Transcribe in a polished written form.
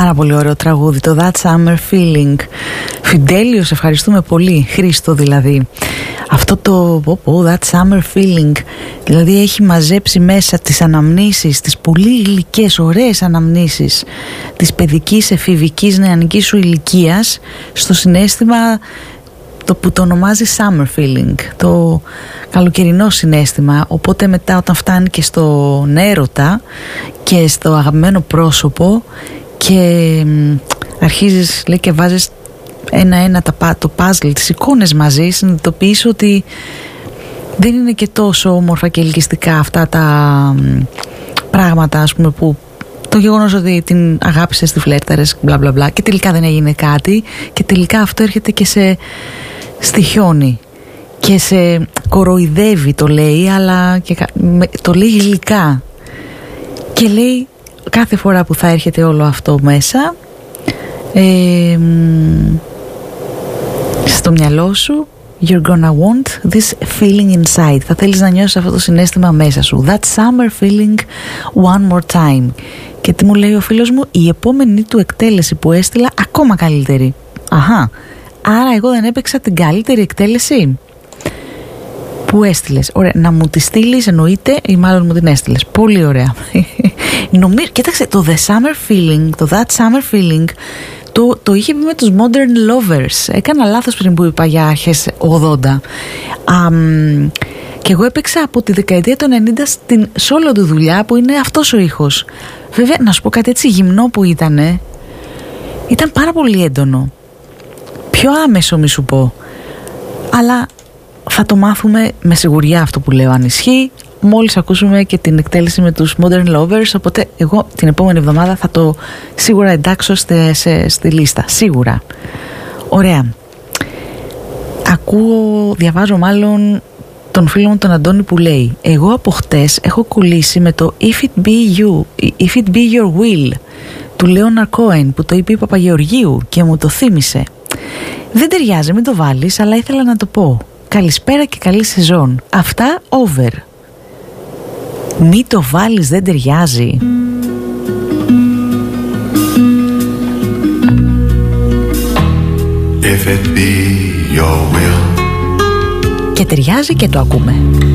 Πάρα πολύ ωραίο τραγούδι, το That Summer Feeling. Φιντέλιος, ευχαριστούμε πολύ. Χρήστο δηλαδή. Αυτό το That Summer Feeling, δηλαδή έχει μαζέψει μέσα τις αναμνήσεις, τις πολύ γλυκές, ωραίες αναμνήσεις της παιδικής, εφηβικής, νεανικής σου ηλικίας στο συναίσθημα το που το ονομάζει summer feeling, το καλοκαιρινό συναίσθημα. Οπότε μετά όταν φτάνει και στον έρωτα και στο αγαπημένο πρόσωπο και αρχίζεις, λέει, και βάζεις ένα-ένα το puzzle, τις εικόνες μαζί, συνειδητοποιείς ότι δεν είναι και τόσο όμορφα και ελκυστικά αυτά τα πράγματα, ας πούμε, που το γεγονός ότι την αγάπησες, τη φλέρταρες, μπλα μπλα μπλα, και τελικά δεν έγινε κάτι και τελικά αυτό έρχεται και σε στοιχιώνει και σε κοροϊδεύει, το λέει, αλλά και το λέει γλυκά και λέει κάθε φορά που θα έρχεται όλο αυτό μέσα στο μυαλό σου, you're gonna want this feeling inside. Θα θέλεις να νιώσεις αυτό το συναίσθημα μέσα σου. That summer feeling one more time. Και τι μου λέει ο φίλος μου, η επόμενη του εκτέλεση που έστειλα ακόμα καλύτερη. Αχα, άρα εγώ δεν έπαιξα την καλύτερη εκτέλεση που έστειλες. Ωραία, να μου τη στείλεις εννοείται, ή μάλλον μου την έστειλες. Πολύ ωραία. Κοίταξε, το The Summer Feeling, το That Summer Feeling το είχε πει με τους Modern Lovers. Έκανα λάθος πριν που είπα για αρχές 80. Και εγώ έπαιξα από τη δεκαετία του 90 στην solo του δουλειά που είναι αυτός ο ήχος. Βέβαια, να σου πω κάτι, έτσι γυμνό που ήταν πάρα πολύ έντονο. Πιο άμεσο μη σου πω. Αλλά θα το μάθουμε με σιγουριά αυτό που λέω, αν ισχύει, μόλις ακούσουμε και την εκτέλεση με τους Modern Lovers. Οπότε εγώ την επόμενη εβδομάδα θα το σίγουρα εντάξω στη λίστα. Σίγουρα. Ωραία. Διαβάζω μάλλον τον φίλο μου τον Αντώνη που λέει, εγώ από χτες έχω κολλήσει με το If it be your will του Λέοναρντ Κόεν που το είπε η Παπαγεωργίου και μου το θύμισε. Δεν ταιριάζει, μην το βάλεις, αλλά ήθελα να το πω. Καλησπέρα και καλή σεζόν. Αυτά over. Μη το βάλεις, δεν ταιριάζει. If it be your will. Και ταιριάζει και το ακούμε.